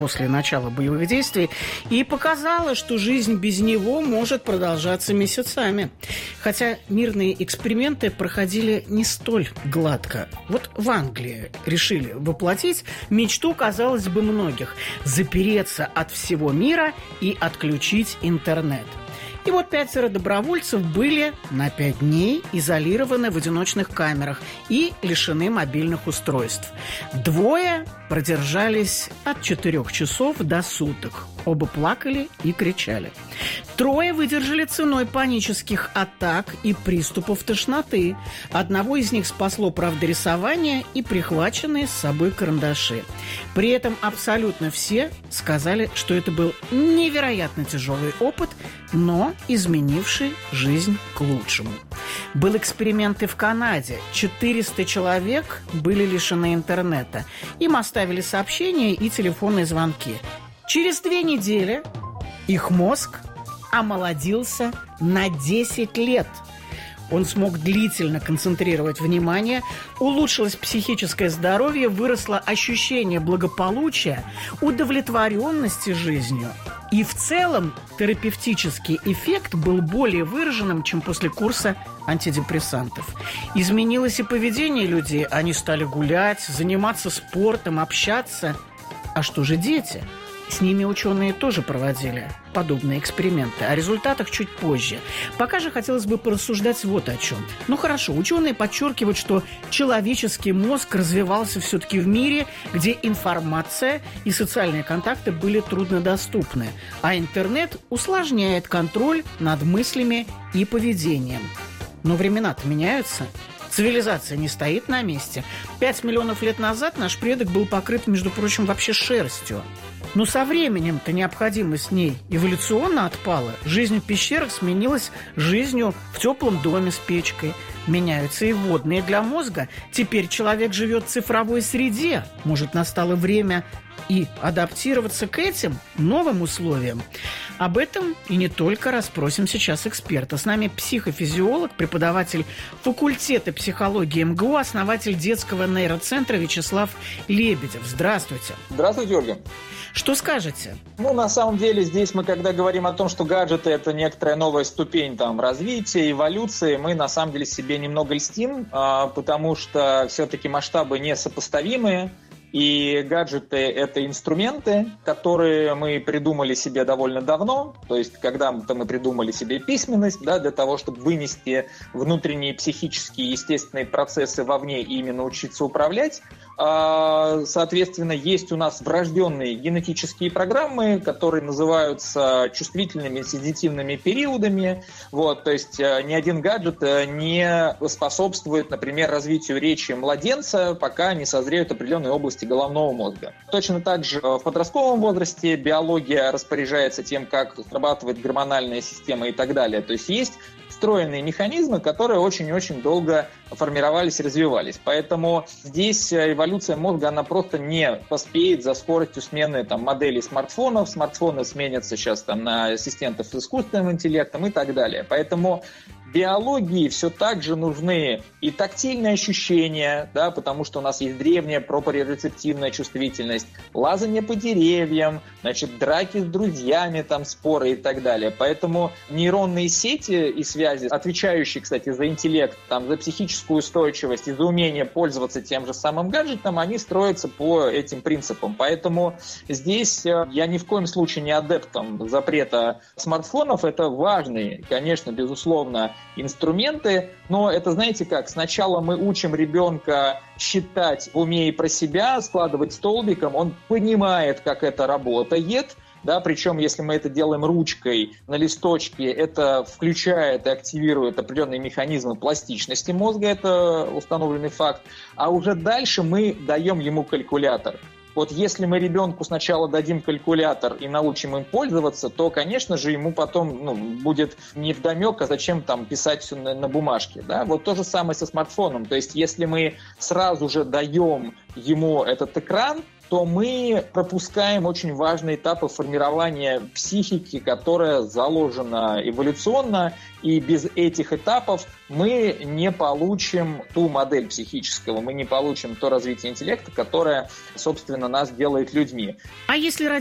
после начала боевых действий, и показала, что жизнь без него может продолжаться месяцами. Хотя мирные эксперименты проходили не столь гладко. Вот в Англии решили воплотить мечту, казалось бы, многих – запереться от всего мира и отключить интернет. И вот 5 добровольцев были на 5 дней изолированы в одиночных камерах и лишены мобильных устройств. 2 продержались от 4 часов до суток. Оба плакали и кричали. 3 выдержали ценой панических атак и приступов тошноты. Одного из них спасло, правда, рисование и прихваченные с собой карандаши. При этом абсолютно все сказали, что это был невероятно тяжелый опыт, но изменивший жизнь к лучшему. Был эксперимент и в Канаде. 400 человек были лишены интернета. Им оставили сообщения и телефонные звонки. Через 2 недели их мозг омолодился на 10 лет. Он смог длительно концентрировать внимание, улучшилось психическое здоровье, выросло ощущение благополучия, удовлетворенности жизнью. И в целом терапевтический эффект был более выраженным, чем после курса антидепрессантов. Изменилось и поведение людей. Они стали гулять, заниматься спортом, общаться. А что же дети? С ними ученые тоже проводили подобные эксперименты. О результатах чуть позже. Пока же хотелось бы порассуждать вот о чем. Ну хорошо, ученые подчеркивают, что человеческий мозг развивался все-таки в мире, где информация и социальные контакты были труднодоступны, а интернет усложняет контроль над мыслями и поведением. Но времена-то меняются. Цивилизация не стоит на месте. 5 миллионов лет назад наш предок был покрыт, между прочим, вообще шерстью. Но со временем-то необходимость в ней эволюционно отпала. Жизнь в пещерах сменилась жизнью в теплом доме с печкой. Меняются и водные для мозга. Теперь человек живет в цифровой среде. Может, настало время и адаптироваться к этим новым условиям. Об этом и не только расспросим сейчас эксперта. С нами психофизиолог, преподаватель факультета психологии МГУ, основатель детского нейроцентра Вячеслав Лебедев. Здравствуйте. Здравствуйте, Ольга. Что скажете? На самом деле, здесь мы, когда говорим о том, что гаджеты – это некоторая новая ступень развития, эволюции, мы, на самом деле, себе немного льстим, потому что все-таки масштабы несопоставимые. И гаджеты – это инструменты, которые мы придумали себе довольно давно. То есть, когда-то мы придумали себе письменность, для того, чтобы вынести внутренние психические естественные процессы вовне и ими научиться управлять. Соответственно, есть у нас врожденные генетические программы, которые называются чувствительными сензитивными периодами. То есть ни один гаджет не способствует, например, развитию речи младенца, пока не созреют определенные области головного мозга. Точно так же в подростковом возрасте биология распоряжается тем, как срабатывает гормональная система и так далее. То есть есть встроенные механизмы, которые очень-очень долго формировались и развивались. Поэтому здесь эволюция мозга, она просто не поспеет за скоростью смены моделей смартфонов. Смартфоны сменятся сейчас на ассистентов с искусственным интеллектом и так далее. Поэтому биологии все так же нужны и тактильные ощущения, потому что у нас есть древняя проприорецептивная чувствительность, лазание по деревьям, драки с друзьями, споры и так далее. Поэтому нейронные сети и связи, отвечающие, кстати, за интеллект, за психическую устойчивость и за умение пользоваться тем же самым гаджетом, они строятся по этим принципам. Поэтому здесь я ни в коем случае не адептом запрета смартфонов. Это важные, конечно, безусловно, инструменты, но это, знаете как, сначала мы учим ребенка считать в уме и про себя, складывать столбиком, он понимает, как это работает, причем если мы это делаем ручкой на листочке, это включает и активирует определенные механизмы пластичности мозга, это установленный факт, а уже дальше мы даем ему калькулятор. Если мы ребенку сначала дадим калькулятор и научим им пользоваться, то, конечно же, ему потом будет невдомек, а зачем писать все на бумажке. То же самое со смартфоном. То есть, если мы сразу же даем ему этот экран, то мы пропускаем очень важные этапы формирования психики, которая заложена эволюционно, и без этих этапов мы не получим ту модель психического, мы не получим то развитие интеллекта, которое, собственно, нас делает людьми. А если